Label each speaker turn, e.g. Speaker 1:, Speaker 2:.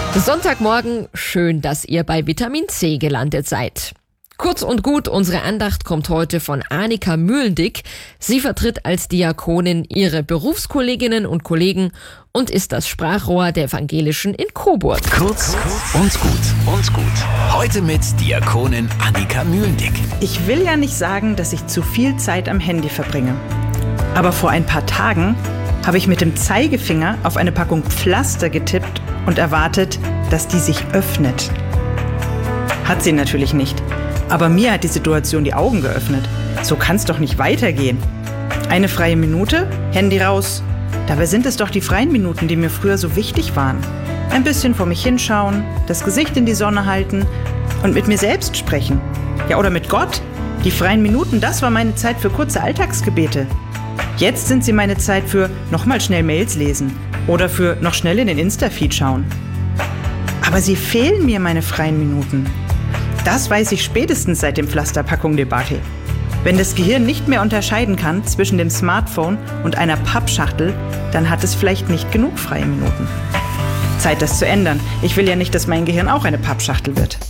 Speaker 1: Sonntagmorgen, schön, dass ihr bei Vitamin C gelandet seid. Kurz und gut, unsere Andacht kommt heute von Annika Mühlendick. Sie vertritt als Diakonin ihre Berufskolleginnen und Kollegen und ist das Sprachrohr der Evangelischen in Coburg.
Speaker 2: Kurz und gut. Heute mit Diakonin Annika Mühlendick.
Speaker 3: Ich will ja nicht sagen, dass ich zu viel Zeit am Handy verbringe. Aber vor ein paar Tagen habe ich mit dem Zeigefinger auf eine Packung Pflaster getippt und erwartet, dass die sich öffnet. Hat sie natürlich nicht. Aber mir hat die Situation die Augen geöffnet. So kann's doch nicht weitergehen. Eine freie Minute, Handy raus. Dabei sind es doch die freien Minuten, die mir früher so wichtig waren. Ein bisschen vor mich hinschauen, das Gesicht in die Sonne halten und mit mir selbst sprechen. Ja, oder mit Gott. Die freien Minuten, das war meine Zeit für kurze Alltagsgebete. Jetzt sind sie meine Zeit für nochmal schnell Mails lesen oder für noch schnell in den Insta-Feed schauen. Aber sie fehlen mir, meine freien Minuten. Das weiß ich spätestens seit dem Pflasterpackung-Debakel. Wenn das Gehirn nicht mehr unterscheiden kann zwischen dem Smartphone und einer Pappschachtel, dann hat es vielleicht nicht genug freie Minuten. Zeit, das zu ändern. Ich will ja nicht, dass mein Gehirn auch eine Pappschachtel wird.